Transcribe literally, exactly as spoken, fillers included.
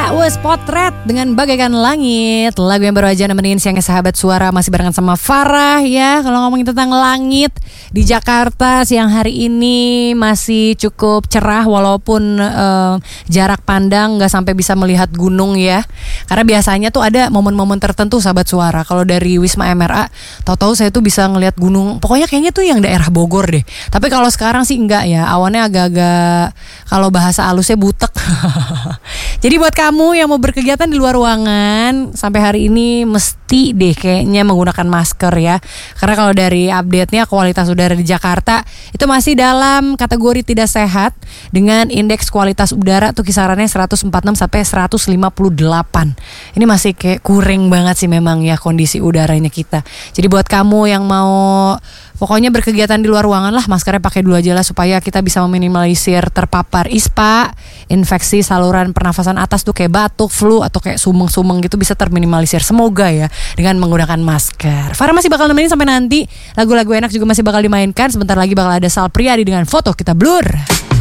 That was Potret dengan Bagaikan Langit. Lagu yang baru aja nemenin siangnya sahabat suara. Masih barengan sama Farah ya. Kalau ngomongin tentang langit di Jakarta siang hari ini masih cukup cerah. Walaupun uh, jarak pandang gak sampai bisa melihat gunung ya. Karena biasanya tuh ada momen-momen tertentu sahabat suara. Kalau dari Wisma M R A, tahu-tahu saya tuh bisa ngelihat gunung. Pokoknya kayaknya tuh yang daerah Bogor deh. Tapi kalau sekarang sih enggak ya. Awannya agak-agak, kalau bahasa halusnya butek. Jadi buat kamu yang mau berkegiatan di luar ruangan sampai hari ini mesti deh kayaknya menggunakan masker ya. Karena kalau dari update-nya kualitas udara di Jakarta itu masih dalam kategori tidak sehat dengan indeks kualitas udara tuh kisarannya seratus empat puluh enam sampai seratus lima puluh delapan. Ini masih kayak kurang banget sih memang ya kondisi udaranya kita. Jadi buat kamu yang mau pokoknya berkegiatan di luar ruangan lah, maskernya pakai dulu aja lah supaya kita bisa meminimalisir terpapar ispa, infeksi saluran pernafasan atas tuh kayak batuk, flu atau kayak sumeng-sumeng gitu bisa terminimalisir. Semoga ya dengan menggunakan masker. Farah masih bakal nemenin sampai nanti. Lagu-lagu enak juga masih bakal dimainkan. Sebentar lagi bakal ada Sal Priadi dengan Foto Kita Blur.